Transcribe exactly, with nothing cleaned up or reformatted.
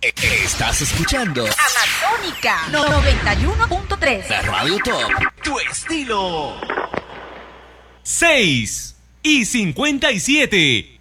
Estás escuchando Amazónica noventa y uno punto tres. La Radio Top. Tu estilo. seis y cincuenta y siete.